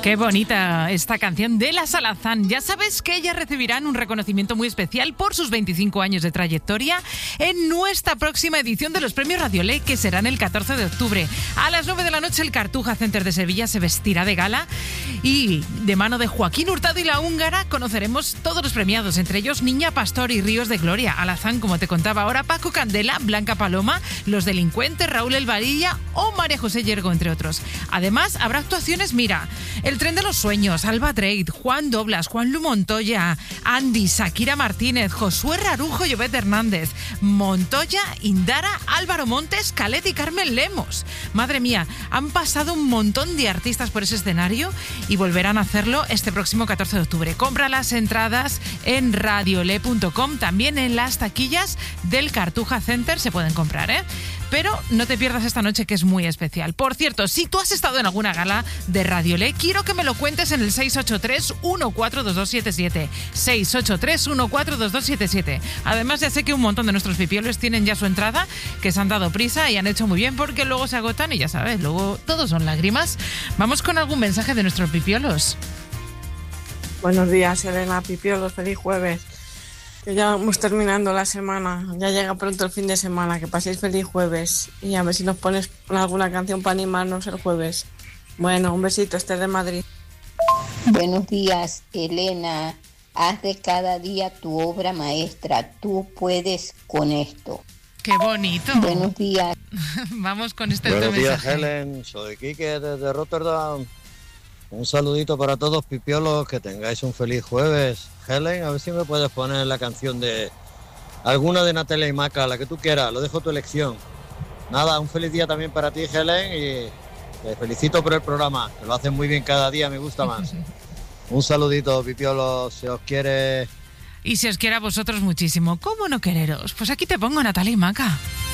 Qué bonita esta canción de La Salazán. Ya sabes que ellas recibirán un reconocimiento muy especial por sus 25 años de trayectoria en nuestra próxima edición de los Premios Radiolé, que serán el 14 de octubre. A las 9 de la noche el Cartuja Center de Sevilla se vestirá de gala y de mano de Joaquín Hurtado y La Húngara conoceremos todos los premiados, entre ellos Niña Pastor y Ríos de Gloria, Alazán, como te contaba ahora, Paco Candela, Blanca Paloma, Los Delincuentes, Raúl El Varilla o María José Yergo, entre otros. Además, habrá actuaciones, mira, El Tren de los Sueños, Alba Trade, Juan Doblas, Juan Lu Montoya, Andy, Shakira Martínez, Josué Rarujo y Obed Hernández, Montoya, Indara, Álvaro Montes, Calet y Carmen Lemos. Madre mía, han pasado un montón de artistas por ese escenario y volverán a hacerlo este próximo 14 de octubre. Compra las entradas en radiolé.com, también en las taquillas del Cartuja Center se pueden comprar, ¿eh? Pero no te pierdas esta noche, que es muy especial. Por cierto, si tú has estado en alguna gala de Radiolé, quiero que me lo cuentes en el 683-142277. 683-142277. Además, ya sé que un montón de nuestros pipiolos tienen ya su entrada, que se han dado prisa y han hecho muy bien, porque luego se agotan y ya sabes, luego todos son lágrimas. Vamos con algún mensaje de nuestros pipiolos. Buenos días, Elena, pipiolos, feliz jueves. Que ya vamos terminando la semana, ya llega pronto el fin de semana, que paséis feliz jueves y a ver si nos pones alguna canción para animarnos el jueves. Bueno, un besito, Esther de Madrid. Buenos días, Elena, haz de cada día tu obra maestra, tú puedes con esto. ¡Qué bonito! Buenos días. Vamos con este Buenos días, mensaje. Helen, soy Quique desde Rotterdam. Un saludito para todos, pipiolos, que tengáis un feliz jueves. Helen, a ver si me puedes poner la canción de alguna de Natalia y Maca, la que tú quieras, lo dejo a tu elección. Nada, un feliz día también para ti, Helen, y te felicito por el programa, que lo hacen muy bien cada día, me gusta más. Un saludito, pipiolos, se os quiere. Y si os quiere a vosotros muchísimo, ¿cómo no quereros? Pues aquí te pongo Natalia y Maca.